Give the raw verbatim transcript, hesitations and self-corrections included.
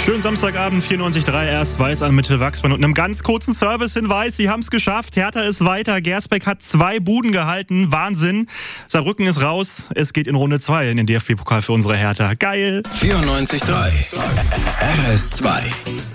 Schönen Samstagabend, vierundneunzig Komma drei, erst Weiß an Mitte Wachsmann und einem ganz kurzen Service-Hinweis. Sie haben es geschafft, Hertha ist weiter, Gersbeck hat zwei Buden gehalten, Wahnsinn. Saarbrücken ist raus, es geht in Runde zwei in den D F B-Pokal für unsere Hertha. Geil! vierundneunzig Komma drei R S zwei